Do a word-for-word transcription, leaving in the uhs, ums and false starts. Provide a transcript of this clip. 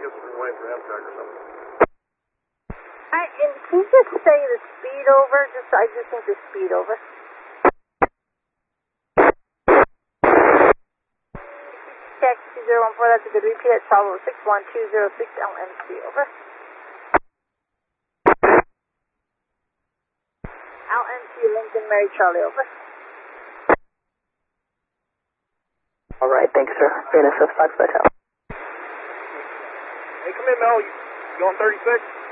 guess we're waiting for Amtrak or something. Alright, and can you just say the speed over? Just I just need the speed over. Check two zero one four, that's a good repeat at Bravo six one two zero six L M C, over. L M C Lincoln Mary Charlie, over. Alright, thanks sir. N S F Fox by Tower. Hey, come in, Mel. You, you on thirty-six?